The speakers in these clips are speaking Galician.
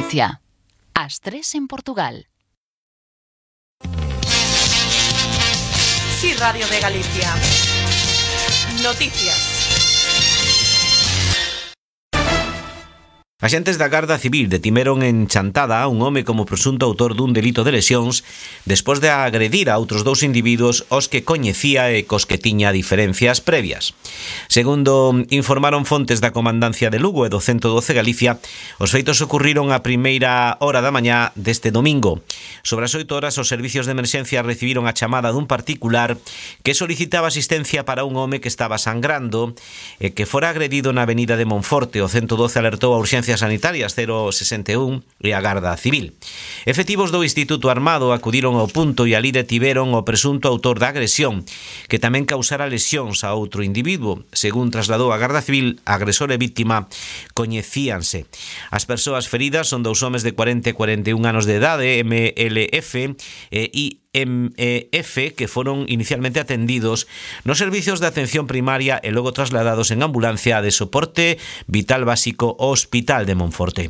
Galicia. As 3 en Portugal. Sí, Radio de Galicia. Noticias. Axentes da Garda Civil detiveron en Chantada un home como presunto autor dun delito de lesións despois de agredir a outros 2 individuos os que coñecía e cos que tiña diferencias previas. Segundo informaron fontes da Comandancia de Lugo e do 112 Galicia, os feitos ocurriron a primeira hora da mañá deste domingo. Sobre as 8 horas, os servicios de emerxencia recibiron a chamada dun particular que solicitaba asistencia para un home que estaba sangrando e que fora agredido na avenida de Monforte. O 112 alertou a urxencias sanitarias 061 e a Garda Civil. Efectivos do Instituto Armado acudiron ao punto e ali detiveron o presunto autor da agresión, que tamén causara lesións a outro individuo. Según trasladou a Garda Civil, agresor e víctima coñecíanse. As persoas feridas son 2 homes de 40 e 41 anos de idade, MLF e IMF, que foron inicialmente atendidos nos servicios de atención primaria e logo trasladados en ambulancia de soporte vital básico ao Hospital de Monforte.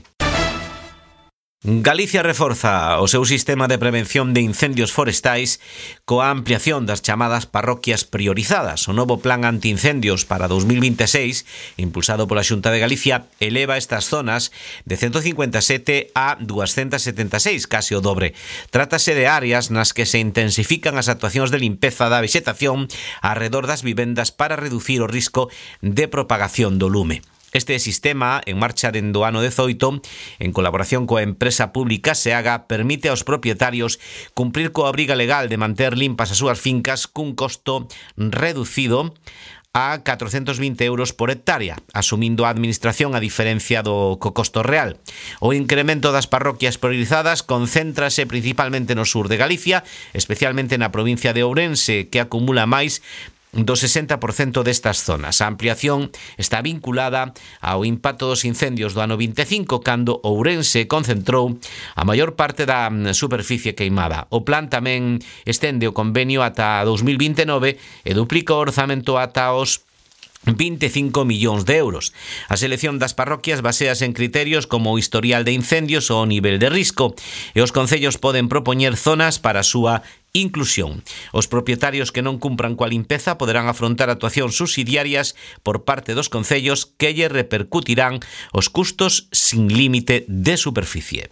Galicia reforza o seu sistema de prevención de incendios forestais coa ampliación das chamadas parroquias priorizadas. O novo plan antiincendios para 2026, impulsado pola Xunta de Galicia, eleva estas zonas de 157 a 276, case o dobre. Trátase de áreas nas que se intensifican as actuacións de limpeza da vexetación arredor das vivendas para reducir o risco de propagación do lume. Este sistema, en marcha dende o ano 18, en colaboración coa empresa pública SEAGA, permite aos propietarios cumprir coa obriga legal de manter limpas as súas fincas cun costo reducido a 420 euros por hectárea, asumindo a administración a diferencia do costo real. O incremento das parroquias priorizadas concéntrase principalmente no sur de Galicia, especialmente na provincia de Ourense, que acumula máis do 60% destas zonas. A ampliación está vinculada ao impacto dos incendios do ano 25, cando Ourense concentrou a maior parte da superficie queimada. O plan tamén estende o convenio ata 2029 e duplica o orzamento ata os 25 millóns de euros. A selección das parroquias basease en criterios como o historial de incendios ou o nivel de risco, e os concellos poden propoñer zonas para a súa inclusión. Os propietarios que non cumpran coa limpeza poderán afrontar actuacións subsidiarias por parte dos concellos que lle repercutirán os custos sin límite de superficie.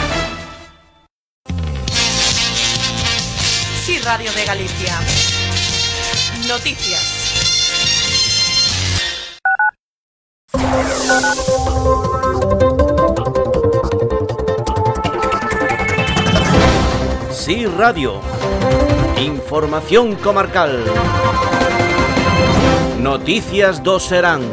Sí, Radio de Galicia. Noticias. Sí, Radio. Información comarcal. Noticias do Serán.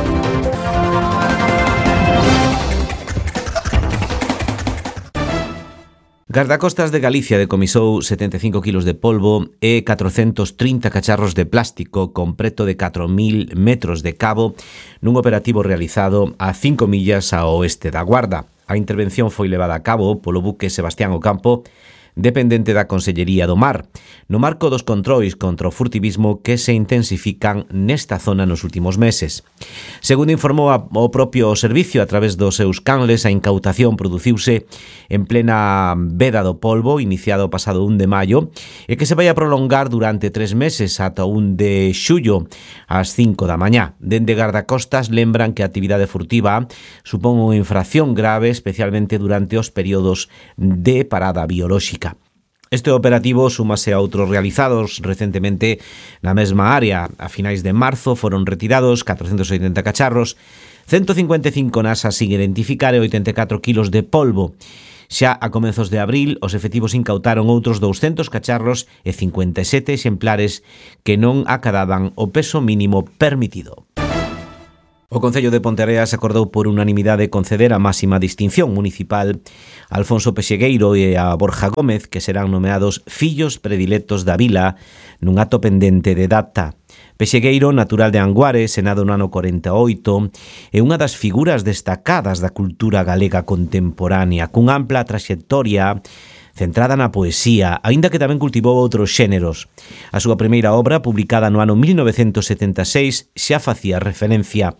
Gardacostas de Galicia decomisou 75 kilos de polvo e 430 cacharros de plástico con preto de 4.000 metros de cabo nun operativo realizado a 5 millas ao oeste da Guarda. A intervención foi levada a cabo polo buque Sebastián Ocampo, dependente da Consellería do Mar, no marco dos controis contra o furtivismo que se intensifican nesta zona nos últimos meses. Segundo informou o propio servicio a través dos seus canles, a incautación produciuse en plena veda do polvo, iniciado o pasado 1 de maio, e que se vai a prolongar durante 3 meses ata 1 de xullo ás 5 da mañá. Dende Gardacostas lembran que a actividade furtiva supón unha infracción grave, especialmente durante os períodos de parada biolóxica. Este operativo súmase a outros realizados recentemente na mesma área. A finais de marzo foron retirados 480 cacharros, 155 nasas sin identificar e 84 kilos de polvo. Xa a comezos de abril, os efectivos incautaron outros 200 cacharros e 57 exemplares que non acadaban o peso mínimo permitido. O Concello de Ponteareas acordou por unanimidade conceder a máxima distinción municipal a Alfonso Pexegueiro e a Borja Gómez, que serán nomeados fillos predilectos da vila nun acto pendente de data. Pexegueiro, natural de Anguare, senado no ano 48, é unha das figuras destacadas da cultura galega contemporánea, cunha ampla traxectoria centrada na poesía, aínda que tamén cultivou outros xéneros. A súa primeira obra, publicada no ano 1976, xa facía referencia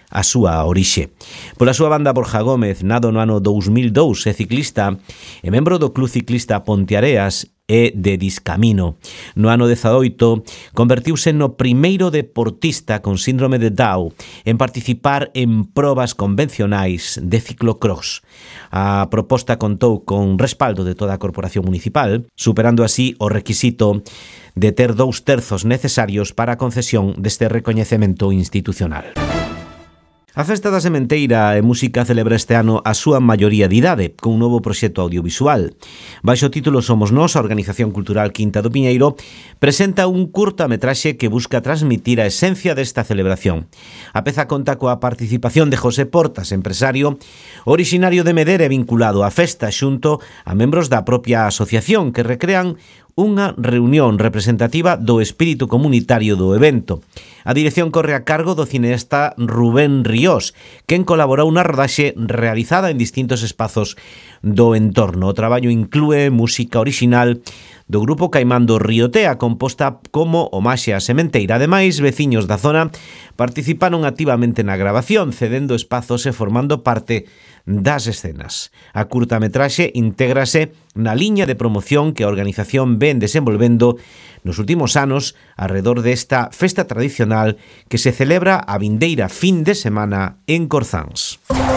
a súa orixe. Pola súa banda, Borja Gómez, nado no ano 2002, é ciclista e membro do Club Ciclista Ponteareas e de Discamino. No ano 18 convertiuse no primeiro deportista con síndrome de Down en participar en probas convencionais de ciclocross. A proposta contou con respaldo de toda a corporación municipal, superando así o requisito de ter 2/3 necesarios para a concesión deste recoñecemento institucional. A Festa da Sementeira e Música celebra este ano a súa maioría de idade, con un novo proxecto audiovisual. Baixo o título Somos Nós, a Organización Cultural Quinta do Piñeiro presenta un curtametraxe que busca transmitir a esencia desta celebración. A peza conta coa participación de José Portas, empresario, originario de Medere vinculado á festa xunto a membros da propia asociación que recrean unha reunión representativa do espírito comunitario do evento. A dirección corre a cargo do cineasta Rubén Ríos, quen colaborou na rodaxe realizada en distintos espazos do entorno. O traballo inclúe música orixinal do grupo Caimán do Riotea, composta como homaxe á sementeira. Ademais, veciños da zona participaron activamente na grabación, cedendo espazos e formando parte das escenas. A curtametraxe intégrase na liña de promoción que a organización ven desenvolvendo nos últimos anos arredor desta festa tradicional que se celebra a vindeira fin de semana en Corzáns.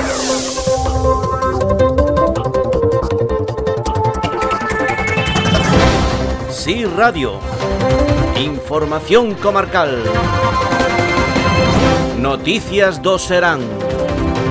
Sí Radio. Información comarcal. Noticias do Serán.